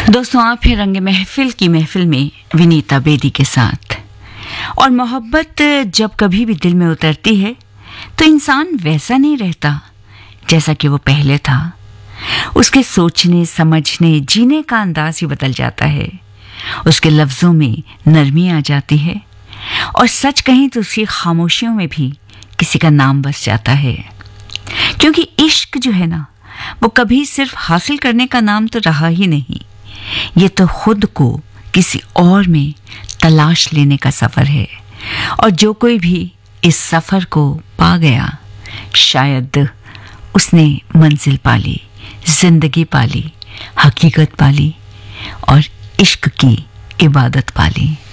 दोस्तों, आप हैं रंग महफिल की महफिल में विनीता बेदी के साथ। और मोहब्बत जब कभी भी दिल में उतरती है तो इंसान वैसा नहीं रहता जैसा कि वो पहले था। उसके सोचने, समझने, जीने का अंदाज ही बदल जाता है। उसके लफ्जों में नरमी आ जाती है और सच कहें तो उसकी खामोशियों में भी किसी का नाम बस जाता है। क्योंकि इश्क जो है ना, वो कभी सिर्फ हासिल करने का नाम तो रहा ही नहीं। ये तो खुद को किसी और में तलाश लेने का सफर है। और जो कोई भी इस सफर को पा गया, शायद उसने मंजिल पाली, जिंदगी पाली, हकीकत पाली और इश्क की इबादत पाली।